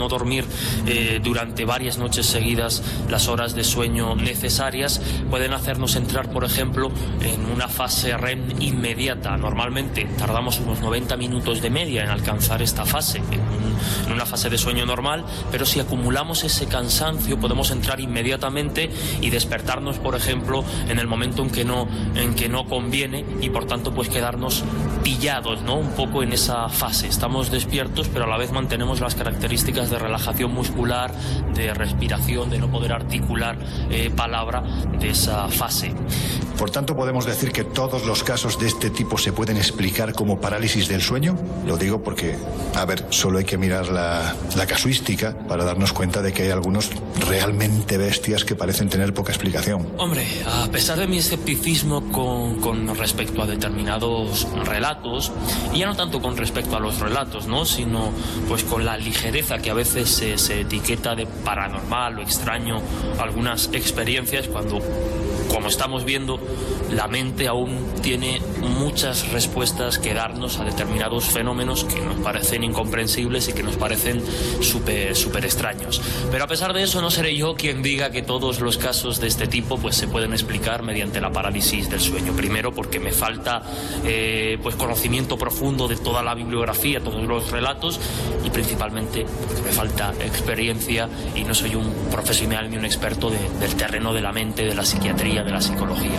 no dormir durante varias noches seguidas las horas de sueño necesarias pueden hacernos entrar, por ejemplo, en una fase REM inmediata. Normalmente tardamos unos 90 minutos de media en alcanzar esta fase, en una fase de sueño normal, pero si acumulamos ese cansancio podemos entrar inmediatamente y despertarnos, por ejemplo, en el momento en que no conviene, y por tanto pues quedarnos pillados, ¿no?, un poco en esa fase. Estamos despiertos, pero a la vez mantenemos las características de relajación muscular, de respiración, de no poder articular palabra de esa fase. Por tanto, ¿podemos decir que todos los casos de este tipo se pueden explicar como parálisis del sueño? Lo digo porque, a ver, solo hay que mirar la casuística para darnos cuenta de que hay algunos realmente bestias que parecen tener poca explicación. Hombre, a pesar de mi escepticismo con respecto a determinados relatos, y ya no tanto con respecto a los relatos, ¿no?, sino pues con la ligereza que a veces se etiqueta de paranormal o extraño algunas experiencias, cuando, como estamos viendo, la mente aún tiene muchas respuestas que darnos a determinados fenómenos que nos parecen incomprensibles y que nos parecen súper extraños. Pero a pesar de eso, no seré yo quien diga que todos los casos de este tipo pues se pueden explicar mediante la parálisis del sueño. Primero, porque me falta pues conocimiento profundo de toda la bibliografía, todos los relatos, y principalmente porque me falta experiencia y no soy un profesional ni un experto del terreno de la mente, de la psiquiatría, de la psicología.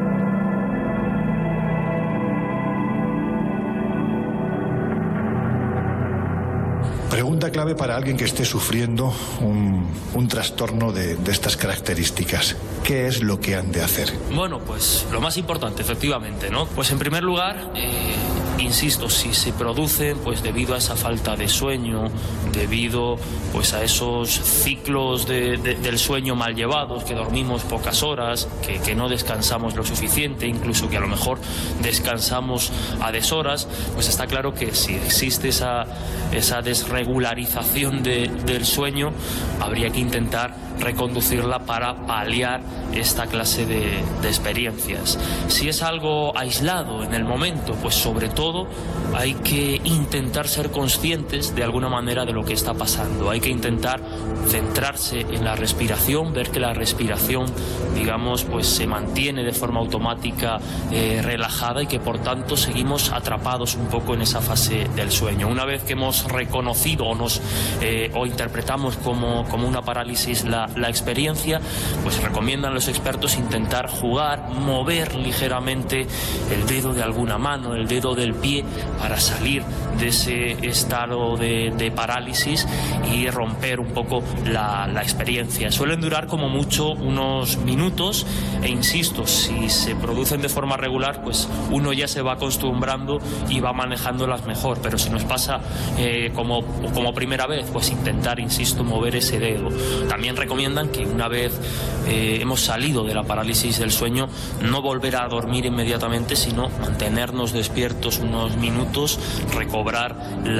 Pregunta clave para alguien que esté sufriendo un trastorno de estas características. ¿Qué es lo que han de hacer? Bueno, pues lo más importante, efectivamente, ¿no? Pues en primer lugar, insisto, si se produce pues debido a esa falta de sueño, debido pues a esos ciclos del sueño mal llevados, que dormimos pocas horas, que no descansamos lo suficiente, incluso que a lo mejor descansamos a deshoras, pues está claro que si existe esa desregularización del sueño, habría que intentar reconducirla para paliar esta clase de experiencias. Si es algo aislado en el momento, pues sobre todo hay que intentar ser conscientes de alguna manera de lo que está pasando. Hay que intentar centrarse en la respiración, ver que la respiración, digamos, pues se mantiene de forma automática relajada, y que por tanto seguimos atrapados un poco en esa fase del sueño. Una vez que hemos reconocido o interpretamos como una parálisis la experiencia, pues recomiendan los expertos intentar jugar, mover ligeramente el dedo de alguna mano, el dedo del pie, para salir de ese estado de parálisis y romper un poco la experiencia. Suelen durar como mucho unos minutos, e insisto, si se producen de forma regular, pues uno ya se va acostumbrando y va manejándolas mejor. Pero si nos pasa como primera vez, pues intentar, insisto, mover ese dedo. También recomiendan que una vez hemos salido de la parálisis del sueño, no volver a dormir inmediatamente, sino mantenernos despiertos unos minutos, recobrar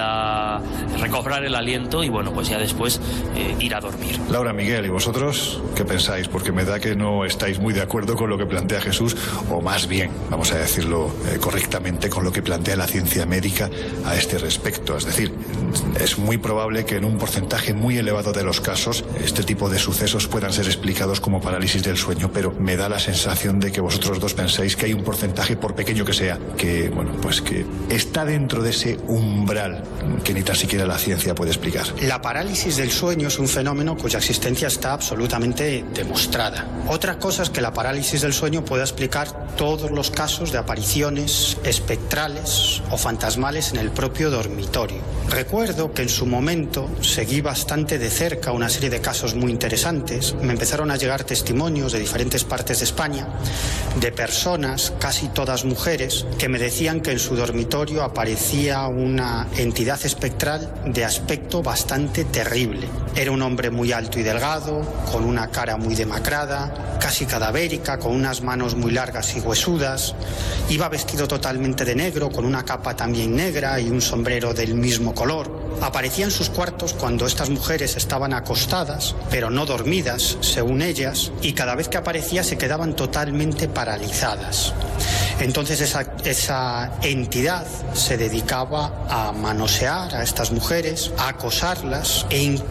el aliento y bueno, pues ya después ir a dormir. Laura, Miguel, ¿y vosotros qué pensáis? Porque me da que no estáis muy de acuerdo con lo que plantea Jesús, o más bien, vamos a decirlo correctamente, con lo que plantea la ciencia médica a este respecto. Es decir, es muy probable que en un porcentaje muy elevado de los casos este tipo de sucesos puedan ser explicados como parálisis del sueño, pero me da la sensación de que vosotros dos pensáis que hay un porcentaje, por pequeño que sea, que, bueno, pues que está dentro de ese umbral que ni tan siquiera la ciencia puede explicar. La parálisis del sueño es un fenómeno cuya existencia está absolutamente demostrada. Otra cosa es que la parálisis del sueño pueda explicar todos los casos de apariciones espectrales o fantasmales en el propio dormitorio. Recuerdo que en su momento seguí bastante de cerca una serie de casos muy interesantes. Me empezaron a llegar testimonios de diferentes partes de España de personas, casi todas mujeres, que me decían que en su dormitorio aparecía una entidad espectral de aspecto bastante terrible. Era un hombre muy alto y delgado, con una cara muy demacrada, casi cadavérica, con unas manos muy largas y huesudas. Iba vestido totalmente de negro, con una capa también negra y un sombrero del mismo color. Aparecía en sus cuartos cuando estas mujeres estaban acostadas, pero no dormidas, según ellas, y cada vez que aparecía se quedaban totalmente paralizadas. Entonces esa entidad se dedicaba a manosear a estas mujeres, a acosarlas e incluso